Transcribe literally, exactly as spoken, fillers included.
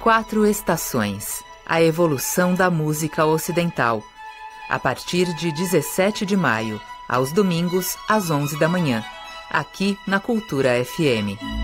Quatro Estações, a evolução da música ocidental. A partir de dezessete de maio, aos domingos, às onze da manhã, aqui na Cultura F M.